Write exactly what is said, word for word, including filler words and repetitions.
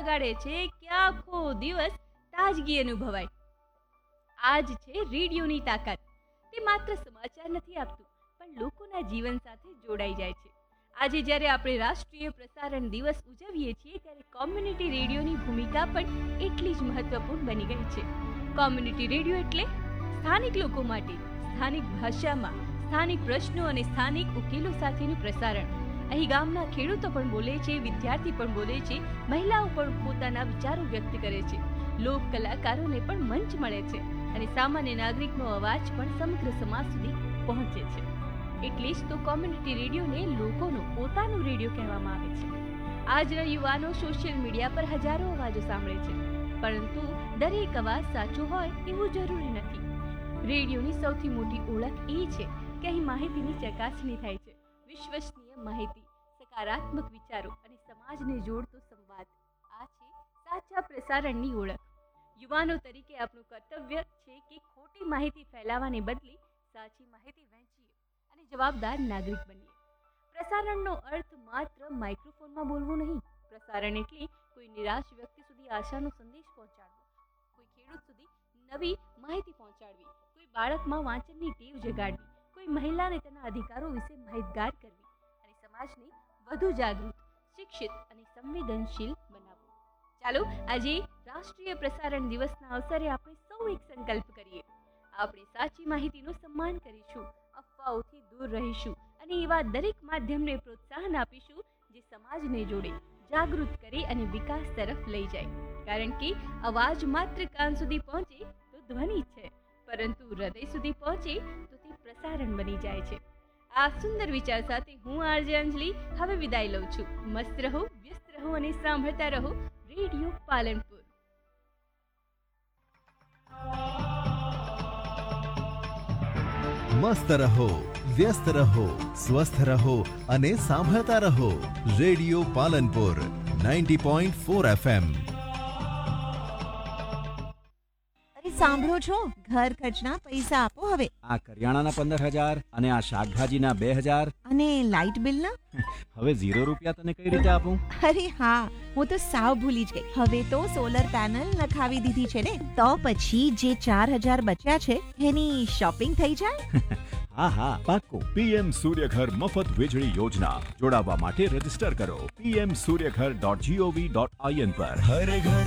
વગાડે છે કે આખો દિવસ તાજગી અનુભવાય. આ જ છે રેડિયોની તાકાત. તે માત્ર સમાચાર નથી આપતું, પણ લોકોના જીવન સાથે જોડાઈ જાય છે. આજે જ્યારે આપણે રાષ્ટ્રીય પ્રસારણ દિવસ ઉજવીએ છીએ, ત્યારે કોમ્યુનિટી રેડિયોની ભૂમિકા પણ એટલી જ મહત્વપૂર્ણ બની ગઈ છે. કોમ્યુનિટી રેડિયો એટલે સ્થાનિક લોકો માટે સ્થાનિક ભાષામાં સ્થાનિક પ્રશ્નો અને સ્થાનિક ઉકેલો સાથેનું પ્રસારણ. અહીં ગામના ખેડૂતો પણ બોલે છે, વિદ્યાર્થી પણ બોલે છે, મહિલાઓ પણ પોતાના વિચારો વ્યક્ત કરે છે, લોક કલાકારોને પણ મંચ મળે છે અને સામાન્ય નાગરિકનો અવાજ પણ સમગ્ર સમાજ સુધી પહોંચે છે. એટલે જ તો કોમ્યુનિટી રેડિયોને લોકોનો પોતાનો રેડિયો કહેવામાં આવે છે. આજના યુવાનો સોશિયલ મીડિયા પર હજારો અવાજો સાંભળે છે, પરંતુ દરેક અવાજ સાચો હોય એવું જરૂરી નથી. રેડિયોની સૌથી મોટી ઓળખ એ છે કે અહીં માહિતીની ચકાસણી થાય છે. વિશ્વસનીય માહિતી, સકારાત્મક વિચારો અને સમાજને જોડતો સંવાદ, આ છે સાચા પ્રસારણની ઓળખ. યુવાનો તરીકે આપણું કર્તવ્ય છે કે ખોટી માહિતી ફેલાવાને બદલે સાચી માહિતી વહેંચીએ અને જવાબદાર નાગરિક બનીએ. પ્રસારણનો અર્થ માત્ર માઇક્રોફોનમાં બોલવું નહીં. પ્રસારણ એટલે કોઈ નિરાશ વ્યક્તિ સુધી આશાનો સંદેશ પહોંચાડવો, કોઈ ખેડૂત સુધી નવી માહિતી પહોંચાડવી, કોઈ બાળકમાં વાંચનની ટેવ જગાડવી, કોઈ મહિલાને તેના અધિકારો વિશે માહિતગાર કરવી અને સમાજને વધુ જાગૃત, શિક્ષિત અને સંવેદનશીલ બનાવવું. ચાલો આજે રાષ્ટ્રીય પ્રસારણ દિવસના અવસરે આપણે સૌ એક સંકલ્પ કરીએ. આપણે સાચી માહિતીનું સન્માન કરીશું, અફવાઓથી દૂર રહીશું અને એવા દરેક માધ્યમને પ્રોત્સાહન આપીશું જે સમાજને જોડે, જાગૃત કરી અને વિકાસ તરફ લઈ જાય. કારણ કે અવાજ માત્ર કાન સુધી પહોંચે તો ધ્વનિ છે, પરંતુ હૃદય સુધી પહોંચે તો તે પ્રસારણ બની જાય છે. આ સુંદર વિચાર સાથે હું આરજે અંજલિ હવે વિદાય લઉં છું. મસ્ત રહો, વ્યસ્ત રહો અને સાંભળતા રહો રેડિયો પાલનપુર. મસ્ત રહો, વ્યસ્ત રહો, સ્વસ્થ રહો અને સાંભળતા રહો radio Palanpur ninety point four FM. સાંભળો છો, ઘર ખર્ચના પૈસા આપો હવે. આ કરિયાણાના પંદર હજાર અને આ શાકભાજીના બે હજાર અને લાઇટ બિલના હવે ઝીરો રૂપિયા તને કઈ રીતે આપું? અરે હા, હું તો સાવ ભૂલી જ ગઈ. હવે તો સોલર પેનલ નખાવી દીધી છે ને, તો પછી જે ચાર હજાર બચ્યા છે એની શોપિંગ થઈ જાય. હા હા પાક્કું. પીએમ સૂર્યઘર મફત વીજળી યોજના જોડાવા માટે રજીસ્ટર કરો PM Suryaghar dot GOV dot IN પર. હર ઘર